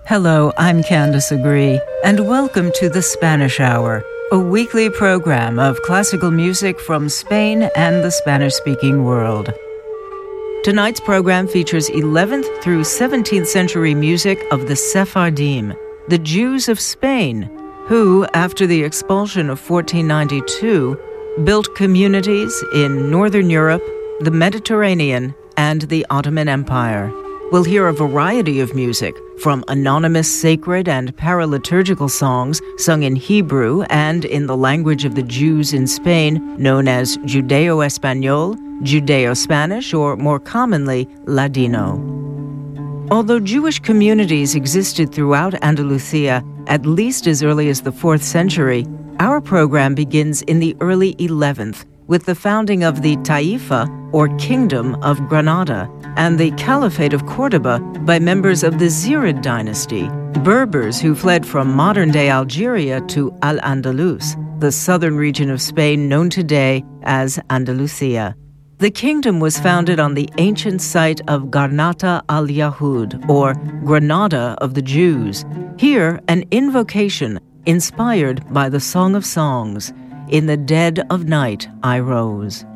Hello, I'm Candace Agree, and welcome to the Spanish Hour, a weekly program of classical music from Spain and the Spanish-speaking world. Tonight's program features 11th through 17th century music of the Sephardim, the Jews of Spain, who, after the expulsion of 1492, built communities in Northern Europe, the Mediterranean, and the Ottoman Empire. We'll hear a variety of music, from anonymous sacred and paraliturgical songs sung in Hebrew and in the language of the Jews in Spain, known as Judeo-Espanol, Judeo-Spanish, or more commonly, Ladino. Although Jewish communities existed throughout Andalusia at least as early as the 4th century, our program begins in the early 11th with the founding of the Taifa, or Kingdom of Granada, and the Caliphate of Cordoba by members of the Zirid dynasty, Berbers who fled from modern-day Algeria to Al-Andalus, the southern region of Spain known today as Andalusia. The kingdom was founded on the ancient site of Garnata al-Yahud, or Granada of the Jews. Here, an invocation inspired by the Song of Songs, "In the dead of night I rose."